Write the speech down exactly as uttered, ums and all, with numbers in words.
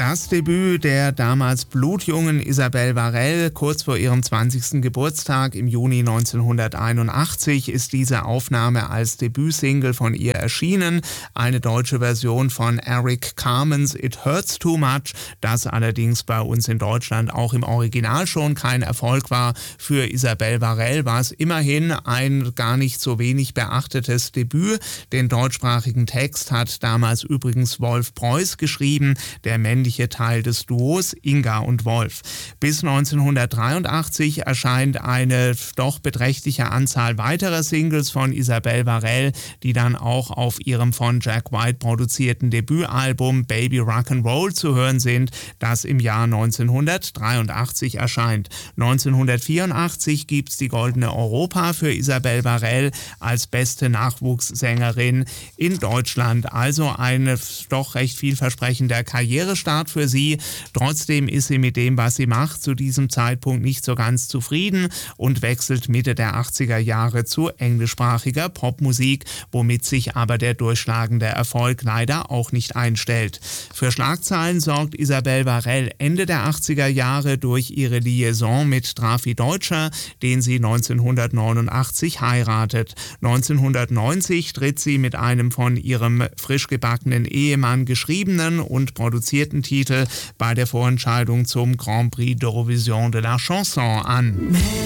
Das Debüt der damals blutjungen Isabelle Varell kurz vor ihrem zwanzigsten Geburtstag im Juni neunzehnhunderteinundachtzig ist diese Aufnahme als Debütsingle von ihr erschienen. Eine deutsche Version von Eric Carmens It Hurts Too Much, das allerdings bei uns in Deutschland auch im Original schon kein Erfolg war. Für Isabelle Varell war es immerhin ein gar nicht so wenig beachtetes Debüt. Den deutschsprachigen Text hat damals übrigens Wolf Preuß geschrieben, der männliche Teil des Duos Inga und Wolf. Bis neunzehnhundertdreiundachtzig erscheint eine doch beträchtliche Anzahl weiterer Singles von Isabelle Varell, die dann auch auf ihrem von Jack White produzierten Debütalbum Baby Rock'n'Roll zu hören sind, das im Jahr neunzehnhundertdreiundachtzig erscheint. neunzehnhundertvierundachtzig gibt es die Goldene Europa für Isabelle Varell als beste Nachwuchssängerin in Deutschland. Also ein doch recht vielversprechender Karrierestart für sie. Trotzdem ist sie mit dem, was sie macht, zu diesem Zeitpunkt nicht so ganz zufrieden und wechselt Mitte der achtziger Jahre zu englischsprachiger Popmusik, womit sich aber der durchschlagende Erfolg leider auch nicht einstellt. Für Schlagzeilen sorgt Isabelle Varell Ende der achtziger Jahre durch ihre Liaison mit Drafi Deutscher, den sie neunzehnhundertneunundachtzig heiratet. neunzehnhundertneunzig tritt sie mit einem von ihrem frisch gebackenen Ehemann geschriebenen und produzierten Titel bei der Vorentscheidung zum Grand Prix d'Eurovision de la Chanson an.